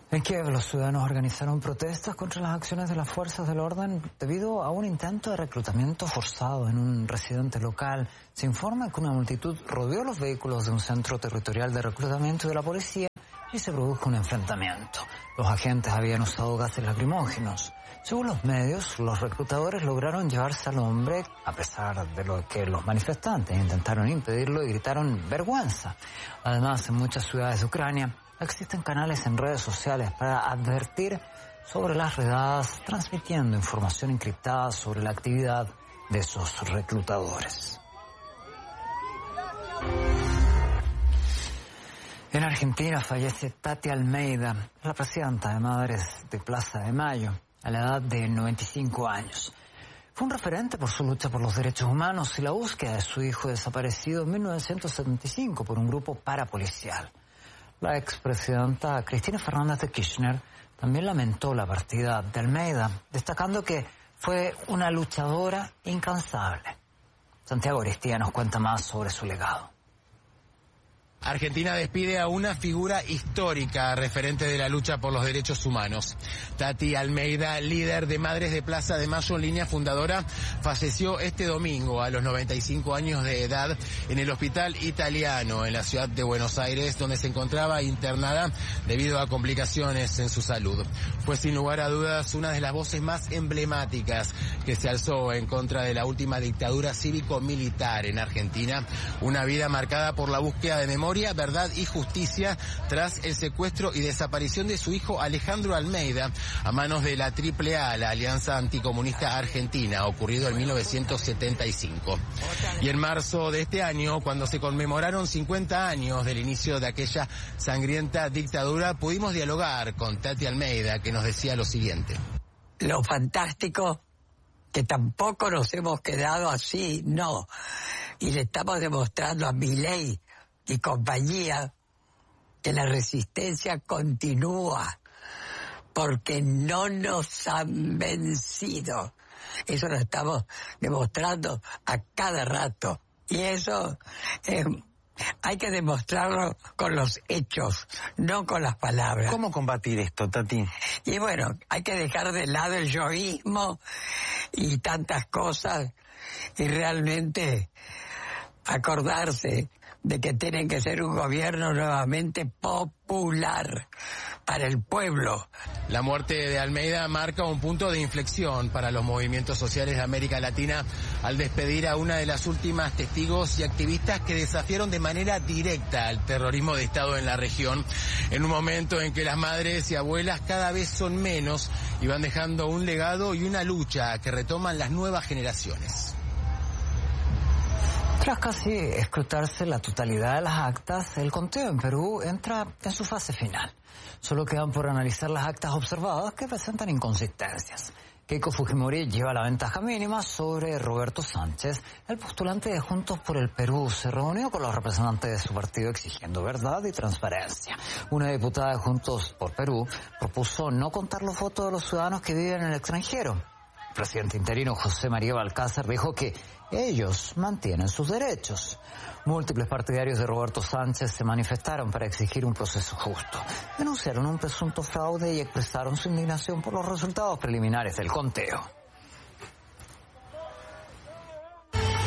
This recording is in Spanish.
En Kiev, los ciudadanos organizaron protestas contra las acciones de las fuerzas del orden debido a un intento de reclutamiento forzado en un residente local. Se informa que una multitud rodeó los vehículos de un centro territorial de reclutamiento de la policía y se produjo un enfrentamiento. Los agentes habían usado gases lacrimógenos. Según los medios, los reclutadores lograron llevarse al hombre, a pesar de lo que los manifestantes intentaron impedirlo y gritaron vergüenza. Además, en muchas ciudades de Ucrania existen canales en redes sociales para advertir sobre las redadas, transmitiendo información encriptada sobre la actividad de esos reclutadores. En Argentina fallece Tati Almeida, la presidenta de Madres de Plaza de Mayo, a la edad de 95 años. Fue un referente por su lucha por los derechos humanos y la búsqueda de su hijo desaparecido en 1975 por un grupo parapolicial. La expresidenta Cristina Fernández de Kirchner también lamentó la partida de Almeida, destacando que fue una luchadora incansable. Santiago Aristía nos cuenta más sobre su legado. Argentina despide a una figura histórica, referente de la lucha por los derechos humanos. Tati Almeida, líder de Madres de Plaza de Mayo, línea fundadora, falleció este domingo a los 95 años de edad en el Hospital Italiano, en la ciudad de Buenos Aires, donde se encontraba internada debido a complicaciones en su salud. Fue sin lugar a dudas una de las voces más emblemáticas que se alzó en contra de la última dictadura cívico-militar en Argentina, una vida marcada por la búsqueda de memoria, verdad y justicia tras el secuestro y desaparición de su hijo Alejandro Almeida a manos de la AAA, la Alianza Anticomunista Argentina, ocurrido en 1975. Y en marzo de este año, cuando se conmemoraron 50 años del inicio de aquella sangrienta dictadura, pudimos dialogar con Tati Almeida, que nos decía lo siguiente. Lo fantástico que tampoco nos hemos quedado así, no. Y le estamos demostrando a Milei y compañía que la resistencia continúa, porque no nos han vencido. Eso lo estamos demostrando a cada rato. Y eso hay que demostrarlo con los hechos, no con las palabras. ¿Cómo combatir esto, Tati? Y bueno, hay que dejar de lado el yoísmo y tantas cosas y realmente acordarse de que tienen que ser un gobierno nuevamente popular para el pueblo. La muerte de Almeida marca un punto de inflexión para los movimientos sociales de América Latina al despedir a una de las últimas testigos y activistas que desafiaron de manera directa al terrorismo de Estado en la región, en un momento en que las madres y abuelas cada vez son menos y van dejando un legado y una lucha que retoman las nuevas generaciones. Tras casi escrutarse la totalidad de las actas, el conteo en Perú entra en su fase final. Solo quedan por analizar las actas observadas que presentan inconsistencias. Keiko Fujimori lleva la ventaja mínima sobre Roberto Sánchez. El postulante de Juntos por el Perú se reunió con los representantes de su partido exigiendo verdad y transparencia. Una diputada de Juntos por Perú propuso no contar los votos de los ciudadanos que viven en el extranjero. El presidente interino José María Balcázar dijo que ellos mantienen sus derechos. Múltiples partidarios de Roberto Sánchez se manifestaron para exigir un proceso justo. Denunciaron un presunto fraude y expresaron su indignación por los resultados preliminares del conteo.